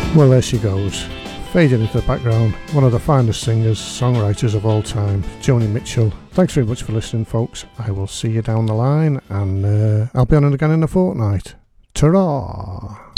Well, there she goes, fading into the background, one of the finest singers, songwriters of all time, Joni Mitchell. Thanks very much for listening, folks. I will see you down the line, and I'll be on it again in a fortnight. Ta-ra!